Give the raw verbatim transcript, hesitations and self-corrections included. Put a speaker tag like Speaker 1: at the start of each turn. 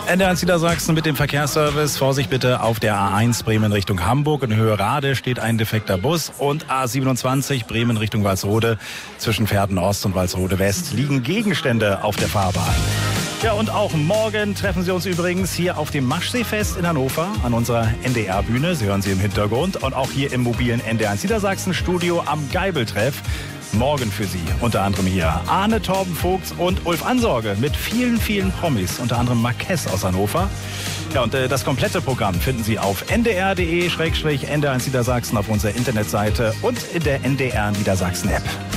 Speaker 1: N D R eins Niedersachsen mit dem Verkehrsservice. Vorsicht bitte auf der A eins Bremen Richtung Hamburg. In Höhe Rade steht ein defekter Bus. Und A siebenundzwanzig Bremen Richtung Walsrode. Zwischen Verden Ost und Walsrode West liegen Gegenstände auf der Fahrbahn. Ja, und auch morgen treffen Sie uns übrigens hier auf dem Maschseefest in Hannover an unserer N D R-Bühne. Sie hören sie im Hintergrund. Und auch hier im mobilen N D R eins Niedersachsen-Studio am Geibeltreff. Morgen für Sie unter anderem hier Arne Torben Vogts und Ulf Ansorge mit vielen, vielen Promis, unter anderem Marquez aus Hannover. Ja, und äh, das komplette Programm finden Sie auf n d r punkt d e slash n d r eins Niedersachsen auf unserer Internetseite und in der N D R Niedersachsen App.